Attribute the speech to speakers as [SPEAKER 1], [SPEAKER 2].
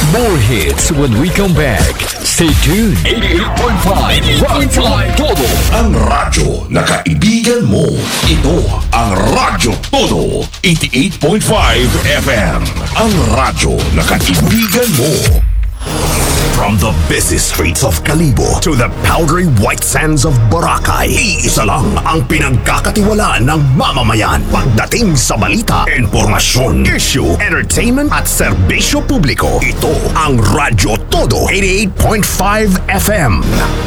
[SPEAKER 1] More hits when we come back. Stay tuned. 88.5 Rock Fly Todo.
[SPEAKER 2] Ang radyo na kaibigan mo. Ito ang Radyo Todo. 88.5 FM. Ang radyo na kaibigan mo. From the busy streets of Kalibo to the powdery white sands of Boracay, iisa lang ang pinagkakatiwalaan ng mamamayan pagdating sa balita, informasyon, issue, entertainment at serbisyo publiko. Ito ang Radyo Todo 88.5 FM.